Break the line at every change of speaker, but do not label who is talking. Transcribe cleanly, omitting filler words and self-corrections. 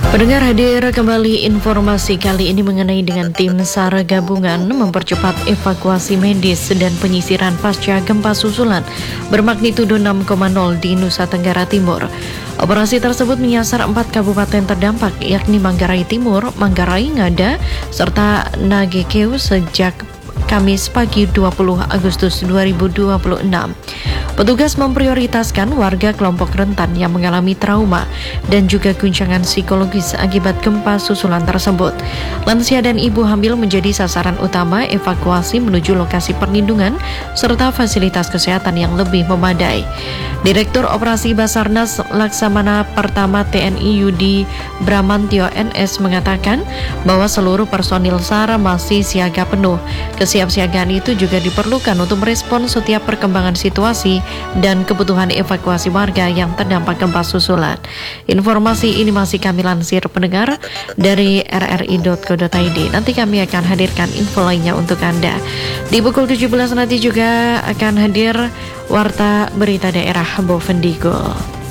Pendengar, hadir kembali informasi kali ini mengenai dengan tim SAR gabungan mempercepat evakuasi medis dan penyisiran pasca gempa susulan bermagnitudo 6,0 di Nusa Tenggara Timur. Operasi tersebut menyasar 4 kabupaten terdampak, yakni Manggarai Timur, Manggarai, Ngada, serta Nagekeu sejak Kamis pagi 20 Agustus 2026. Petugas memprioritaskan warga kelompok rentan yang mengalami trauma dan juga guncangan psikologis akibat gempa susulan tersebut. Lansia dan ibu hamil menjadi sasaran utama evakuasi menuju lokasi perlindungan serta fasilitas kesehatan yang lebih memadai. Direktur Operasi Basarnas Laksamana Pertama TNI Yudi Bramantyo NS mengatakan bahwa seluruh personil SAR masih siaga penuh. Kesiapsiagaan itu juga diperlukan untuk merespon setiap perkembangan situasi dan kebutuhan evakuasi warga yang terdampak gempa susulan. Informasi ini masih kami lansir pendengar dari rri.co.id. Nanti kami akan hadirkan info lainnya untuk Anda. Di pukul 17 nanti juga akan hadir Warta Berita Daerah Bovendigul.